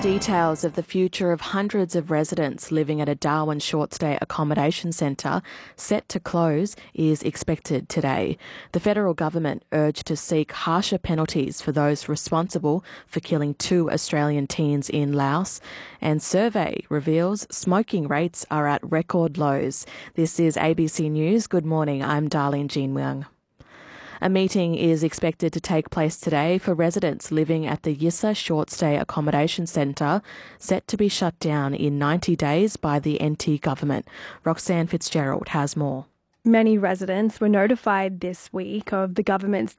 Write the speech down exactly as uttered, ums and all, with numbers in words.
Details of the future of hundreds of residents living at a Darwin short stay accommodation centre set to close is expected today. The federal government urged to seek harsher penalties for those responsible for killing two Australian teens in Laos, and survey reveals smoking rates are at record lows. This is A B C News. Good morning, I'm Darlene Jean Wang. A meeting is expected to take place today for residents living at the Yissa Short Stay Accommodation Centre, set to be shut down in ninety days by the N T government. Roxanne Fitzgerald has more. Many residents were notified this week of the government's